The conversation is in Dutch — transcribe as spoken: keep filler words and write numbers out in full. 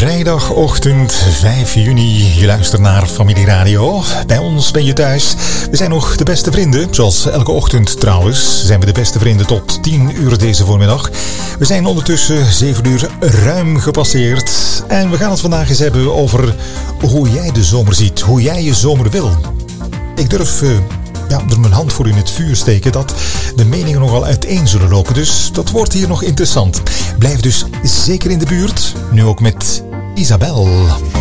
Vrijdagochtend vijf juni. Je luistert naar Familie Radio. Bij ons ben je thuis. We zijn nog de beste vrienden. Zoals elke ochtend trouwens zijn we de beste vrienden tot tien uur deze voormiddag. We zijn ondertussen zeven uur ruim gepasseerd. En we gaan het vandaag eens hebben over hoe jij de zomer ziet. Hoe jij je zomer wil. Ik durf... Uh, Ja, er mijn hand voor in het vuur steken dat de meningen nogal uiteen zullen lopen. Dus dat wordt hier nog interessant. Blijf dus zeker in de buurt. Nu ook met Isabel.